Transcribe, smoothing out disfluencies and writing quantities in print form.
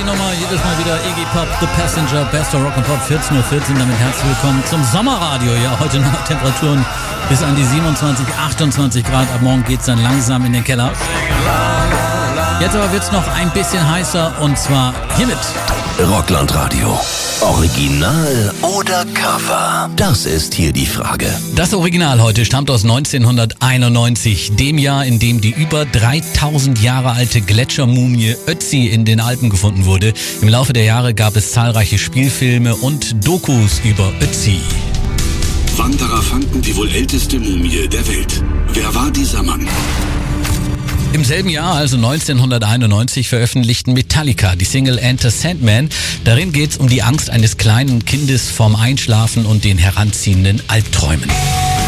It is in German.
Nummer, jedes Mal wieder Iggy Pop, The Passenger, Best of Rock and Pop, 14:14 Uhr, damit herzlich willkommen zum Sommerradio. Ja, heute noch Temperaturen bis an die 27, 28 Grad, ab morgen geht's dann langsam in den Keller. Jetzt aber wird's noch ein bisschen heißer und zwar hiermit. Rockland-Radio. Original oder Cover? Das ist hier die Frage. Das Original heute stammt aus 1991, dem Jahr, in dem die über 3000 Jahre alte Gletschermumie Ötzi in den Alpen gefunden wurde. Im Laufe der Jahre gab es zahlreiche Spielfilme und Dokus über Ötzi. Wanderer fanden die wohl älteste Mumie der Welt. Wer war dieser Mann? Im selben Jahr, also 1991, veröffentlichten Metallica die Single Enter Sandman. Darin geht's um die Angst eines kleinen Kindes vorm Einschlafen und den heranziehenden Albträumen.